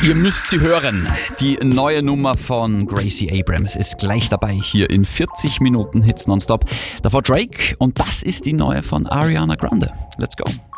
Ihr müsst sie hören. Die neue Nummer von Gracie Abrams ist gleich dabei hier in 40 Minuten Hits nonstop. Davor Drake und das ist die neue von Ariana Grande. Let's go.